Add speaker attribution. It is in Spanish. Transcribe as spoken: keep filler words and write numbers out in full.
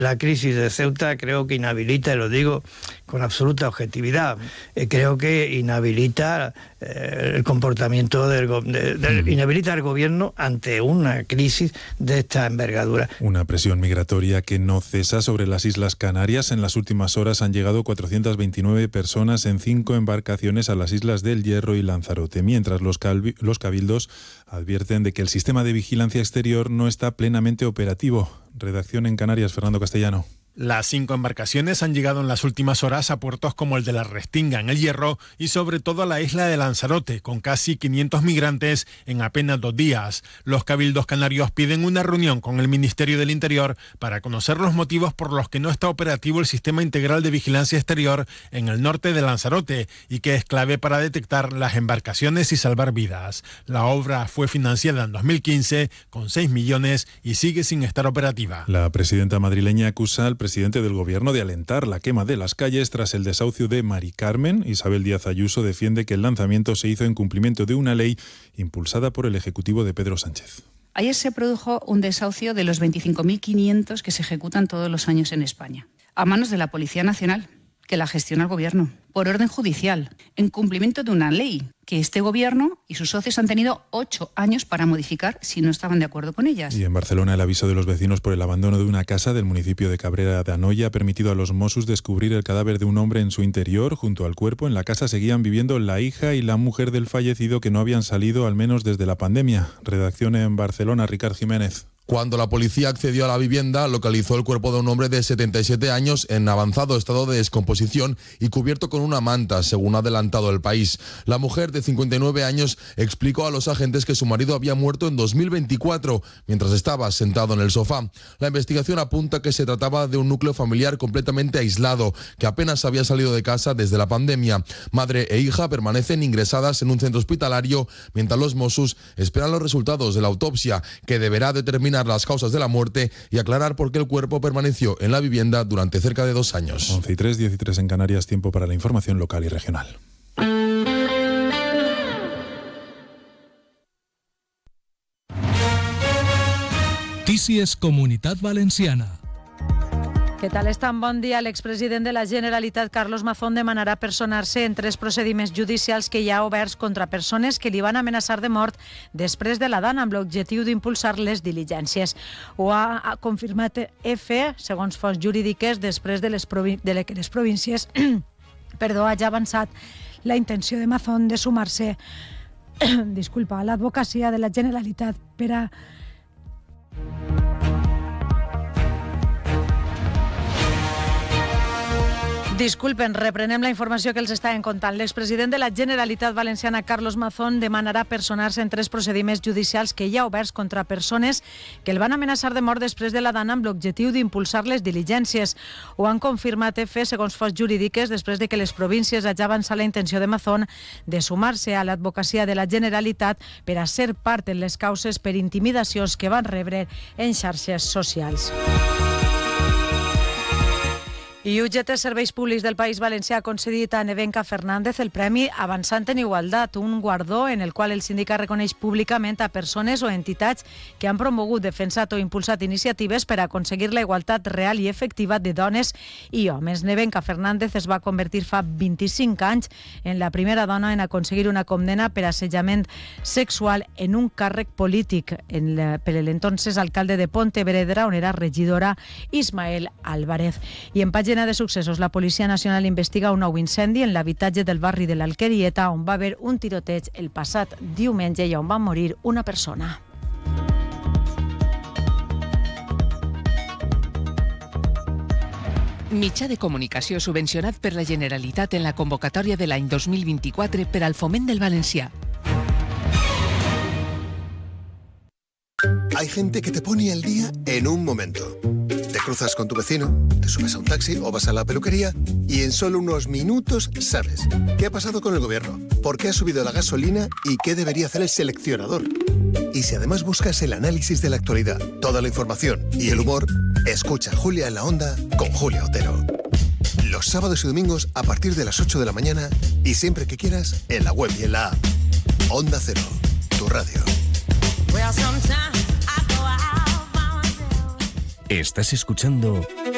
Speaker 1: La crisis de Ceuta creo que inhabilita, y lo digo con absoluta objetividad, eh, creo que inhabilita eh, el comportamiento del, de, de, mm. inhabilita al gobierno ante una crisis de esta envergadura.
Speaker 2: Una presión migratoria que no cesa sobre las Islas Canarias. En las últimas horas han llegado cuatrocientas veintinueve personas en cinco embarcaciones a las islas del Hierro y Lanzarote, mientras los, calvi- los cabildos advierten de que el sistema de vigilancia exterior no está plenamente operativo. Redacción en Canarias, Fernando Castellano.
Speaker 3: Las cinco embarcaciones han llegado en las últimas horas a puertos como el de la Restinga, en el Hierro, y sobre todo a la isla de Lanzarote, con casi quinientos migrantes en apenas dos días. Los cabildos canarios piden una reunión con el Ministerio del Interior para conocer los motivos por los que no está operativo el sistema integral de vigilancia exterior en el norte de Lanzarote y que es clave para detectar las embarcaciones y salvar vidas. La obra fue financiada en dos mil quince con seis millones y sigue sin estar operativa.
Speaker 2: La presidenta madrileña acusa al presidente del gobierno de alentar la quema de las calles tras el desahucio de Mari Carmen. Isabel Díaz Ayuso defiende que el lanzamiento se hizo en cumplimiento de una ley impulsada por el Ejecutivo de Pedro Sánchez.
Speaker 4: Ayer se produjo un desahucio de los veinticinco mil quinientos que se ejecutan todos los años en España, a manos de la Policía Nacional, que la gestiona el gobierno, por orden judicial, en cumplimiento de una ley que este gobierno y sus socios han tenido ocho años para modificar si no estaban de acuerdo con ellas.
Speaker 2: Y en Barcelona, el aviso de los vecinos por el abandono de una casa del municipio de Cabrera de Anoia ha permitido a los Mossos descubrir el cadáver de un hombre en su interior. Junto al cuerpo, en la casa seguían viviendo la hija y la mujer del fallecido, que no habían salido al menos desde la pandemia. Redacción en Barcelona, Ricard Jiménez.
Speaker 5: Cuando la policía accedió a la vivienda, localizó el cuerpo de un hombre de setenta y siete años en avanzado estado de descomposición y cubierto con una manta, según ha adelantado El País. La mujer de cincuenta y nueve años explicó a los agentes que su marido había muerto en dos mil veinticuatro, mientras estaba sentado en el sofá. La investigación apunta que se trataba de un núcleo familiar completamente aislado, que apenas había salido de casa desde la pandemia. Madre e hija permanecen ingresadas en un centro hospitalario, mientras los Mossos esperan los resultados de la autopsia, que deberá determinar las causas de la muerte y aclarar por qué el cuerpo permaneció en la vivienda durante cerca de dos años.
Speaker 2: once y tres, diez y tres en Canarias, tiempo para la información local y regional.
Speaker 6: Notícies Comunitat Valenciana.
Speaker 7: Què tal estan? Bon dia. L'expresident de la Generalitat, Carlos Mazón, demanarà personar-se en tres procediments judicials que hi ha oberts contra persones que li van amenaçar de mort després de la Dana, amb l'objectiu d'impulsar les diligències. Ho ha confirmat F, segons fonts jurídiques, després de, les provi- de que les províncies perdó, hagi avançat la intenció de Mazón de sumar-se disculpa, a l'advocacia de la Generalitat per a Disculpen, reprenem la informació que els estàvem contant. L'expresident de la Generalitat Valenciana, Carlos Mazón, demanarà personar-se en tres procediments judicials que hi ha oberts contra persones que el van amenaçar de mort després de la Dana amb l'objectiu d'impulsar les diligències. Ho han confirmat F, segons fonts jurídiques, després de que les províncies hagi avançat la intenció de Mazón de sumar-se a l'advocacia de la Generalitat per a ser part en les causes per intimidacions que van rebre en xarxes socials. I U G T Serveis Públics del País Valencià ha concedit a Nevenka Fernández el Premi Avançant en Igualtat, un guardó en el qual el sindicat reconeix públicament a persones o entitats que han promogut, defensat o impulsat iniciatives per a aconseguir la igualtat real i efectiva de dones i homes. Nevenka Fernández es va convertir fa vint-i-cinc anys en la primera dona en aconseguir una condena per assetjament sexual en un càrrec polític en la, per l'entonces alcalde de Pontevedra, on era regidora Ismael Álvarez. I en pàgina de successos, la Policia Nacional investiga un nou incendi en l'habitatge del barri de l'Alquerieta, on va haver un tiroteig el passat diumenge i on va morir una persona.
Speaker 8: Mitjà de comunicació subvencionat per la Generalitat en la convocatòria de l'any dos mil vint-i-quatre per al foment del valencià.
Speaker 9: Hay gente que te pone al día en un momento. Te cruzas con tu vecino, te subes a un taxi o vas a la peluquería y en solo unos minutos sabes qué ha pasado con el gobierno, por qué ha subido la gasolina y qué debería hacer el seleccionador. Y si además buscas el análisis de la actualidad, toda la información y el humor, escucha Julia en la Onda con Julia Otero. Los sábados y domingos a partir de las ocho de la mañana y siempre que quieras en la web y en la app. Onda Cero, tu radio.
Speaker 10: Estás escuchando